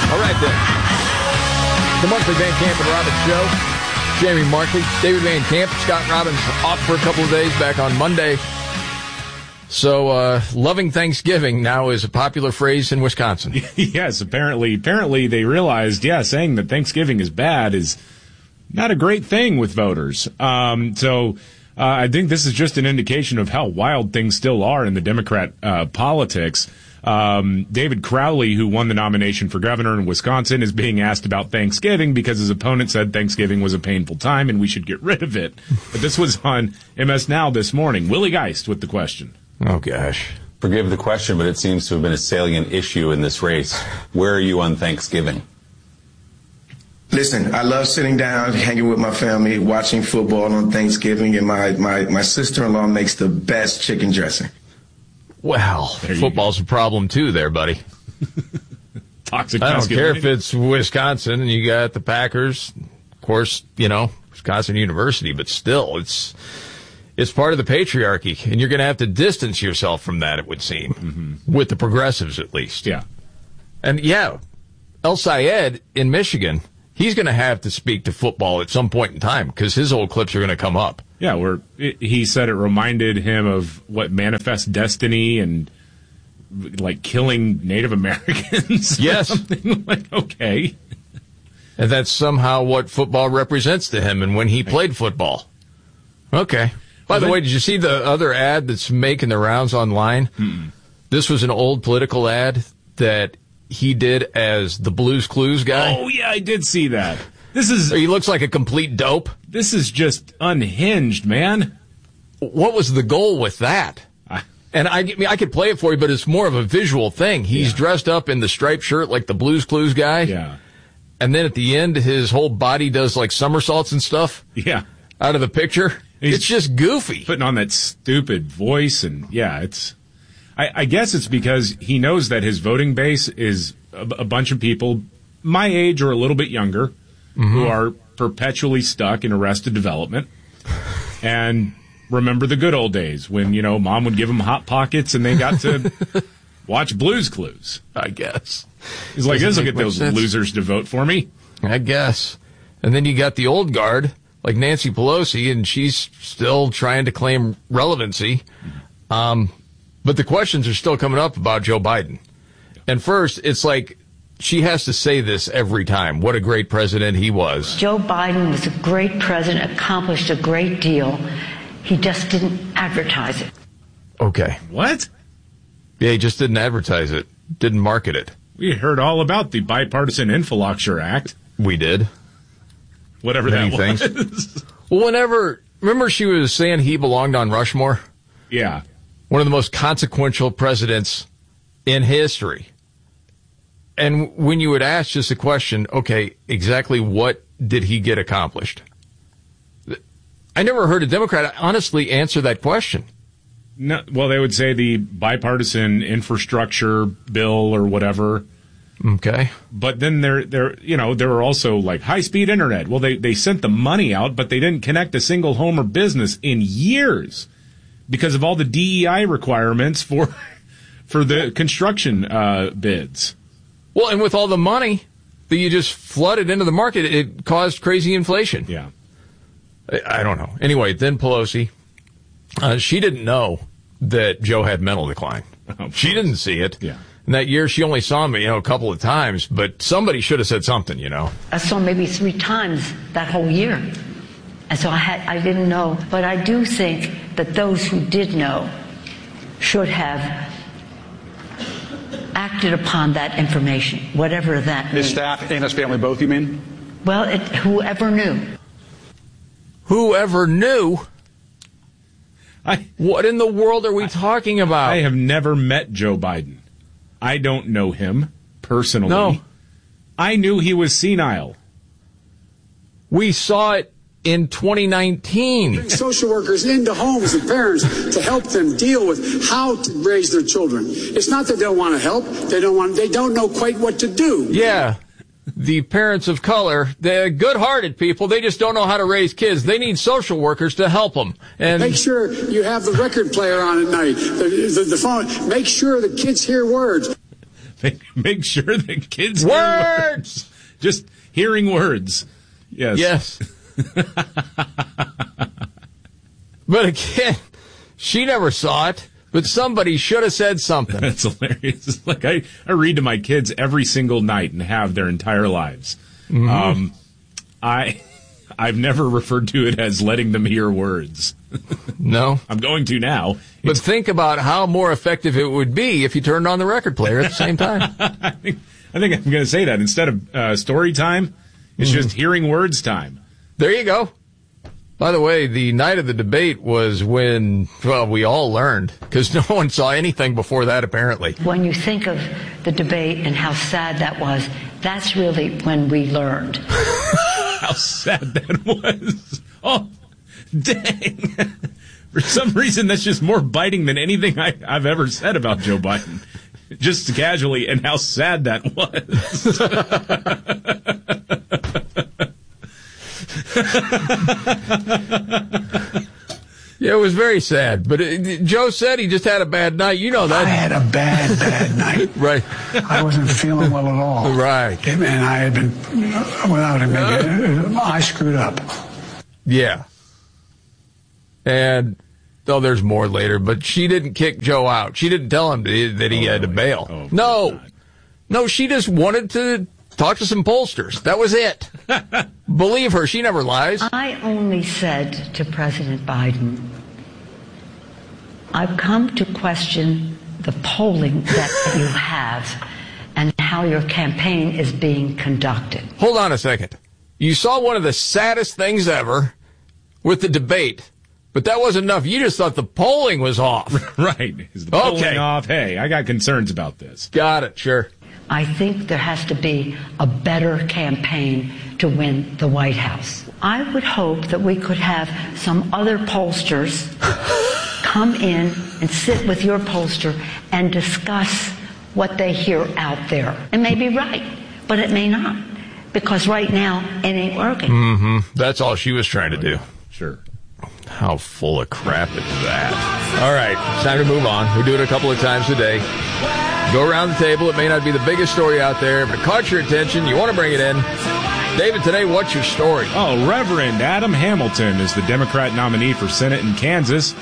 All right, then. The monthly Van Camp and Robbins show. Jamie Markley, David Van Camp, Scott Robbins off for a couple of days, back on Monday. So, loving Thanksgiving now is a popular phrase in Wisconsin. Yes, apparently they realized, saying that Thanksgiving is bad is not a great thing with voters. I think this is just an indication of how wild things still are in the Democrat politics. David Crowley, who won the nomination for governor in Wisconsin, is being asked about Thanksgiving because his opponent said Thanksgiving was a painful time and we should get rid of it. But this was on MS Now this morning. Willie Geist with the question. Oh, gosh. Forgive the question, but it seems to have been a salient issue in this race. Where are you on Thanksgiving? Listen, I love sitting down, hanging with my family, watching football on Thanksgiving, and my sister-in-law makes the best chicken dressing. Well, football's a problem too there, buddy. Toxic. I don't care if it's Wisconsin and you got the Packers, of course, Wisconsin University, but still, it's part of the patriarchy, and you're going to have to distance yourself from that, it would seem, with the progressives at least. Yeah. And El Sayed in Michigan, he's going to have to speak to football at some point in time because his old clips are going to come up. Yeah, where he said it reminded him of what Manifest Destiny and like killing Native Americans. Yes. Something like, okay. And that's somehow what football represents to him and when he played football. Okay. By the way, did you see the other ad that's making the rounds online? This was an old political ad that he did as the Blues Clues guy. Oh, yeah, I did see that. He looks like a complete dope. This is just unhinged, man. What was the goal with that? And I could play it for you, but it's more of a visual thing. He's dressed up in the striped shirt like the Blues Clues guy. Yeah. And then at the end, his whole body does like somersaults and stuff. Yeah. Out of the picture. It's just goofy. Putting on that stupid voice and I guess it's because he knows that his voting base is a bunch of people my age or a little bit younger who are perpetually stuck in Arrested Development and remember the good old days when, mom would give them Hot Pockets and they got to watch Blues Clues. I guess. He's like, this will get those losers to vote for me. I guess. And then you got the old guard like Nancy Pelosi and she's still trying to claim relevancy. But the questions are still coming up about Joe Biden. And first, it's like she has to say this every time. What a great president he was. Joe Biden was a great president, accomplished a great deal. He just didn't advertise it. Okay. What? Yeah, he just didn't advertise it. Didn't market it. We heard all about the Bipartisan Infrastructure Act. We did. Whatever Many that was. Things. Well, remember she was saying he belonged on Rushmore? Yeah. One of the most consequential presidents in history. And when you would ask just a question, okay, exactly what did he get accomplished? I never heard a Democrat honestly answer that question. No, well, they would say the bipartisan infrastructure bill or whatever. Okay. But then there were also like high-speed internet. Well, they sent the money out, but they didn't connect a single home or business in years because of all the DEI requirements for the construction bids. Well, and with all the money that you just flooded into the market, it caused crazy inflation. Yeah. I don't know. Anyway, then Pelosi, she didn't know that Joe had mental decline. She didn't see it. Yeah. And that year she only saw him, a couple of times, but somebody should have said something, I saw him maybe 3 times that whole year. And so I didn't know. But I do think that those who did know should have acted upon that information, whatever that means. His staff and his family both, you mean? Well, whoever knew. Whoever knew? What in the world are we talking about? I have never met Joe Biden. I don't know him personally. No. I knew he was senile. We saw it in 2019. Bring social workers into homes and parents to help them deal with how to raise their children. It's not that they don't want to help. They don't know quite what to do. Yeah. The parents of color, they're good-hearted people. They just don't know how to raise kids. They need social workers to help them. And make sure you have the record player on at night, the phone. Make sure the kids hear words. Make sure that kids Words! hear words. Just hearing words. Yes. Yes. But again, she never saw it, but somebody should have said something. That's hilarious. It's like I read to my kids every single night and have their entire lives. Mm-hmm. I've never referred to it as letting them hear words. No. I'm going to now. But think about how more effective it would be if you turned on the record player at the same time. I think I'm going to say that. Instead of story time, it's just hearing words time. There you go. By the way, the night of the debate was when, well, we all learned, because no one saw anything before that, apparently. When you think of the debate and how sad that was, that's really when we learned. How sad that was. Oh, dang. For some reason, that's just more biting than anything I've ever said about Joe Biden. Just casually, and how sad that was. Yeah, it was very sad. But Joe said he just had a bad night. You know that. I had a bad night. Right. I wasn't feeling well at all. Right. And I had been, without admitting, I screwed up. Yeah. And, there's more later, but she didn't kick Joe out. She didn't tell him that he had to bail. Oh, no. No, she just wanted to talk to some pollsters. That was it. Believe her, she never lies. I only said to President Biden, I've come to question the polling that you have and how your campaign is being conducted. Hold on a second. You saw one of the saddest things ever with the debate, but that wasn't enough. You just thought the polling was off. Right. Is the polling off? Hey, I got concerns about this. Got it, sure. I think there has to be a better campaign to win the White House. I would hope that we could have some other pollsters come in and sit with your pollster and discuss what they hear out there. It may be right, but it may not, because right now it ain't working. Mm-hmm. That's all she was trying to do. Sure. How full of crap is that? All right, it's time to move on. We do it a couple of times a day. Go around the table. It may not be the biggest story out there, but it caught your attention. You want to bring it in. David, today, what's your story? Oh, Reverend Adam Hamilton is the Democrat nominee for Senate in Kansas.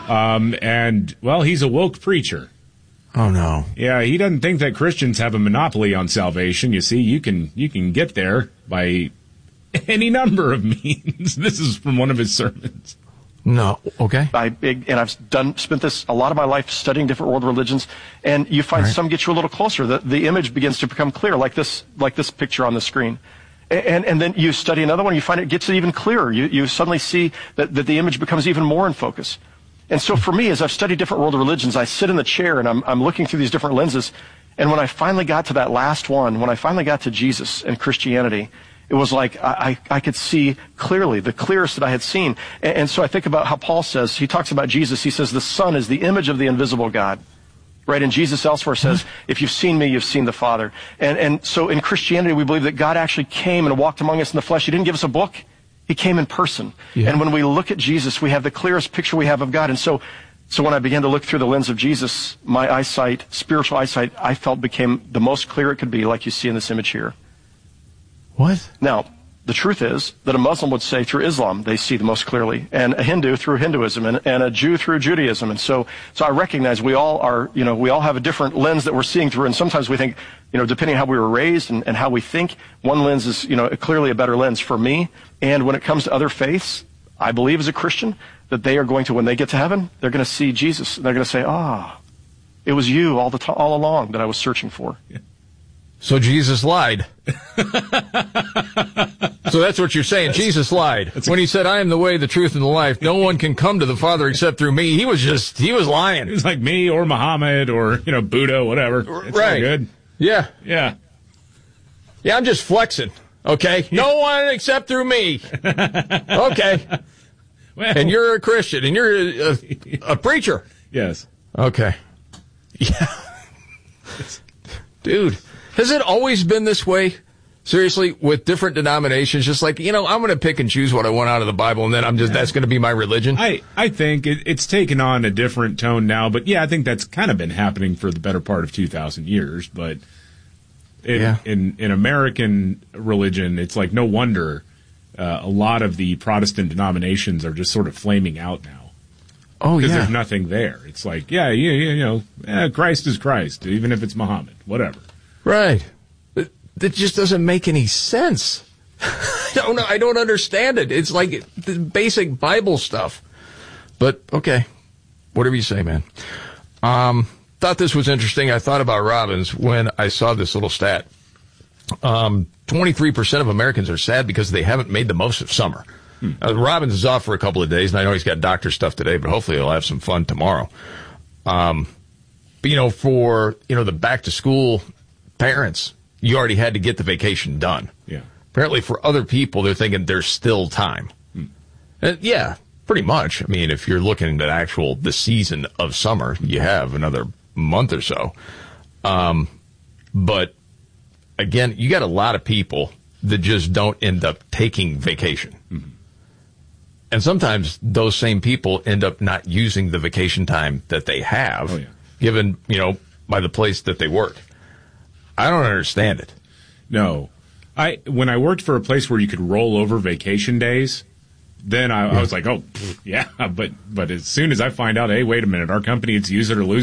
And, well, he's a woke preacher. Oh, no. Yeah, he doesn't think that Christians have a monopoly on salvation. You see, you can get there by any number of means. This is from one of his sermons. No. Okay. I've spent a lot of my life studying different world religions, and you find some get you a little closer. The image begins to become clear, like this picture on the screen. And then you study another one, you find it gets even clearer. You suddenly see that the image becomes even more in focus. And so for me, as I've studied different world religions, I sit in the chair and I'm looking through these different lenses. And when I finally got to that last one, when I finally got to Jesus and Christianity, it was like I could see clearly, the clearest that I had seen. And so I think about how Paul says, he talks about Jesus, he says the Son is the image of the invisible God. Right? And Jesus elsewhere says, if you've seen me, you've seen the Father. And so in Christianity, we believe that God actually came and walked among us in the flesh. He didn't give us a book. He came in person. Yeah. And when we look at Jesus, we have the clearest picture we have of God. And so when I began to look through the lens of Jesus, my eyesight, spiritual eyesight, I felt became the most clear it could be, like you see in this image here. What? Now, the truth is that a Muslim would say through Islam they see the most clearly, and a Hindu through Hinduism, and a Jew through Judaism. And so I recognize we all have a different lens that we're seeing through, and sometimes we think, depending on how we were raised and how we think, one lens is, clearly a better lens for me. And when it comes to other faiths, I believe as a Christian that they are going to, when they get to heaven, they're going to see Jesus, and they're going to say, it was you all along that I was searching for. Yeah. So Jesus lied. So that's what you're saying. Jesus lied. When he said, I am the way, the truth, and the life, no one can come to the Father except through me. He was lying. He was like me or Muhammad or, Buddha, whatever. It's all good. Yeah. Yeah. Yeah, I'm just flexing. Okay. No one except through me. Okay. Well, and you're a Christian and you're a preacher. Yes. Okay. Yeah. Dude. Has it always been this way? Seriously, with different denominations, just like, I'm going to pick and choose what I want out of the Bible, and then that's going to be my religion. I think it's taken on a different tone now, but I think that's kind of been happening for the better part of 2,000 years. But in American religion, it's like no wonder a lot of the Protestant denominations are just sort of flaming out now. Oh, because there's nothing there. It's like, Christ is Christ, even if it's Muhammad, whatever. Right. That just doesn't make any sense. I don't understand it. It's like the basic Bible stuff. But, okay, whatever you say, man. Thought this was interesting. I thought about robins when I saw this little stat. 23% of Americans are sad because they haven't made the most of summer. Robbins is off for a couple of days, and I know he's got doctor stuff today, but hopefully he'll have some fun tomorrow. But, for, the back-to-school parents, you already had to get the vacation done. Yeah. Apparently for other people, they're thinking there's still time. Yeah, pretty much. I mean, if you're looking at the season of summer, you have another month or so. But, again, you got a lot of people that just don't end up taking vacation. Mm-hmm. And sometimes those same people end up not using the vacation time that they have, given, by the place that they work. I don't understand it. No. When I worked for a place where you could roll over vacation days, then I was like, but as soon as I find out, hey, wait a minute, our company, it's use it or lose